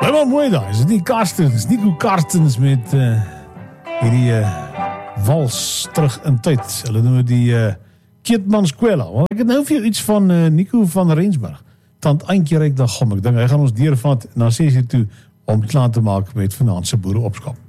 Bly maar mooi daar, is dit nie Karstens, Nico Karstens met hierdie wals terug in tyd. Hulle noem die Keetmanskwela. Ek het nou vir jou iets van Nico van Rensburg. Tant Antjie Ryk daar gom. Ek dink hy gaan ons deurvat na 6:00 toe om klaar te maak met vanaand se boereopskap.